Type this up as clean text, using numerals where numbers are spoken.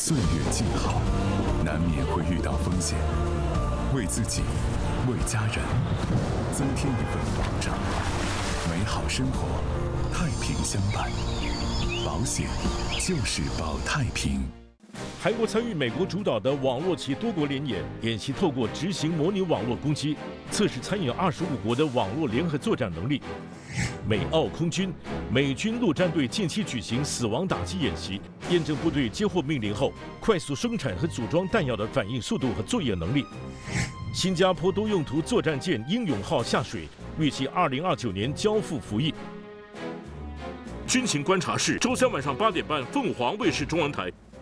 岁月静好，难免会遇到风险，为自己，为家人，增添一份保障。美好生活，太平相伴。保险就是保太平。 韩国参与美国主导的网络及多国联演，演习透过执行模拟网络攻击，测试参与25国的网络联合作战能力。美澳空军、美军陆战队近期举行死亡打击演习，验证部队接获命令后快速生产和组装弹药的反应速度和作业能力。新加坡多用途作战舰英勇号下水，预计2029年交付服役。军情观察室，周三晚上8点半，凤凰卫视中文台。